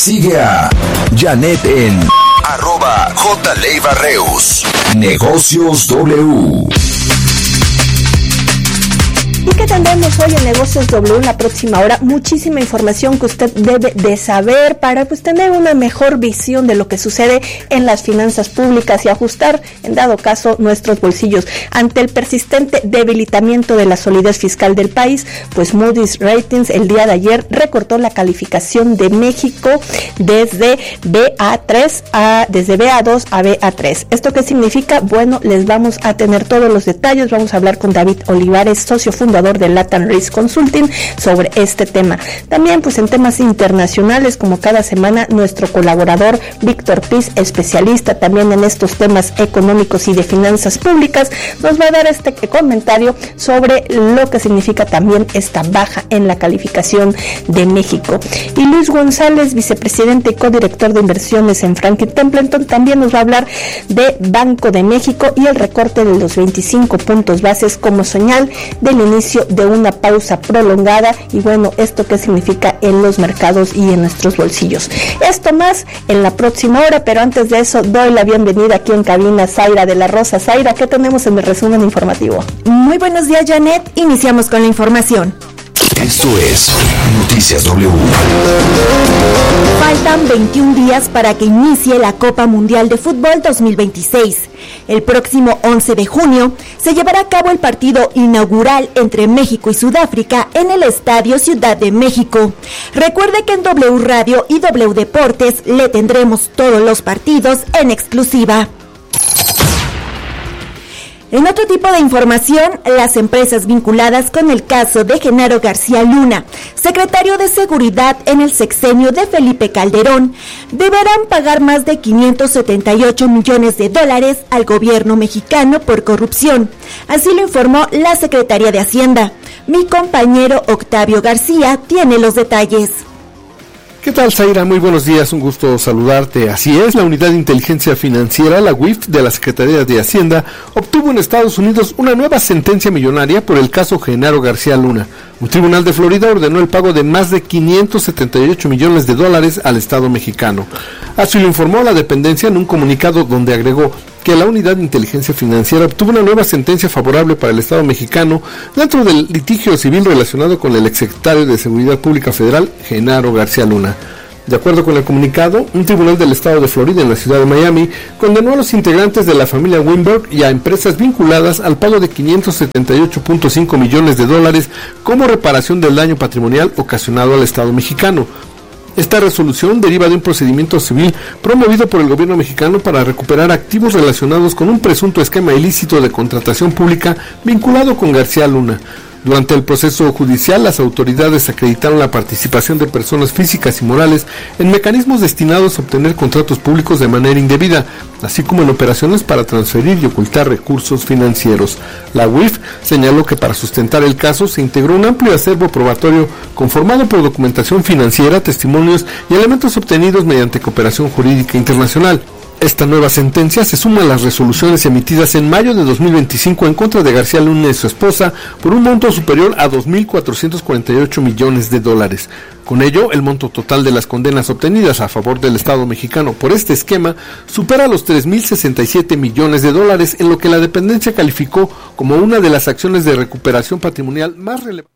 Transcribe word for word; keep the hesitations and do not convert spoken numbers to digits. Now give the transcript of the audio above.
Sigue a Janet en arroba J. Leiva Reus. Negocios W. ¿Y qué tendremos hoy en Negocios W en la próxima hora? Muchísima información que usted debe de saber para pues tener una mejor visión de lo que sucede en las finanzas públicas y ajustar, en dado caso, nuestros bolsillos. Ante el persistente debilitamiento de la solidez fiscal del país, pues Moody's Ratings el día de ayer recortó la calificación de México desde B A tres a desde B A dos a B A tres. ¿Esto qué significa? Bueno, les vamos a tener todos los detalles. Vamos a hablar con David Olivares, socio fundador de Latam Risk Consulting, sobre este tema. También, pues en temas internacionales, como cada semana, nuestro colaborador Víctor Piz, especialista también en estos temas económicos y de finanzas públicas, nos va a dar este comentario sobre lo que significa también esta baja en la calificación de México. Y Luis González, vicepresidente y codirector de inversiones en Franklin Templeton, también nos va a hablar de Banco de México y el recorte de los veinticinco puntos bases como señal del inicio de una pausa prolongada, y bueno, esto qué significa en los mercados y en nuestros bolsillos. Esto más en la próxima hora, pero antes de eso doy la bienvenida aquí en cabina a Zaira de la Rosa. Zaira, ¿qué tenemos en el resumen informativo? Muy buenos días, Janet. Iniciamos con la información. Esto es Noticias W. Faltan veintiún días para que inicie la Copa Mundial de Fútbol dos mil veintiséis. El próximo once de junio se llevará a cabo el partido inaugural entre México y Sudáfrica en el Estadio Ciudad de México. Recuerde que en W Radio y W Deportes le tendremos todos los partidos en exclusiva. En otro tipo de información, las empresas vinculadas con el caso de Genaro García Luna, secretario de Seguridad en el sexenio de Felipe Calderón, deberán pagar más de quinientos setenta y ocho millones de dólares al gobierno mexicano por corrupción. Así lo informó la Secretaría de Hacienda. Mi compañero Octavio García tiene los detalles. ¿Qué tal, Zaira? Muy buenos días, un gusto saludarte. Así es, la Unidad de Inteligencia Financiera, la U I F, de la Secretaría de Hacienda, obtuvo en Estados Unidos una nueva sentencia millonaria por el caso Genaro García Luna. Un tribunal de Florida ordenó el pago de más de quinientos setenta y ocho millones de dólares al Estado mexicano. Así lo informó la dependencia en un comunicado donde agregó que la Unidad de Inteligencia Financiera obtuvo una nueva sentencia favorable para el Estado mexicano dentro del litigio civil relacionado con el exsecretario de Seguridad Pública Federal, Genaro García Luna. De acuerdo con el comunicado, un tribunal del estado de Florida en la ciudad de Miami condenó a los integrantes de la familia Weinberg y a empresas vinculadas al pago de quinientos setenta y ocho punto cinco millones de dólares como reparación del daño patrimonial ocasionado al Estado mexicano. Esta resolución deriva de un procedimiento civil promovido por el gobierno mexicano para recuperar activos relacionados con un presunto esquema ilícito de contratación pública vinculado con García Luna. Durante el proceso judicial, las autoridades acreditaron la participación de personas físicas y morales en mecanismos destinados a obtener contratos públicos de manera indebida, así como en operaciones para transferir y ocultar recursos financieros. La U I F señaló que para sustentar el caso se integró un amplio acervo probatorio conformado por documentación financiera, testimonios y elementos obtenidos mediante cooperación jurídica internacional. Esta nueva sentencia se suma a las resoluciones emitidas en mayo de dos mil veinticinco en contra de García Luna y su esposa por un monto superior a dos mil cuatrocientos cuarenta y ocho millones de dólares. Con ello, el monto total de las condenas obtenidas a favor del Estado mexicano por este esquema supera los tres mil sesenta y siete millones de dólares, en lo que la dependencia calificó como una de las acciones de recuperación patrimonial más relevantes.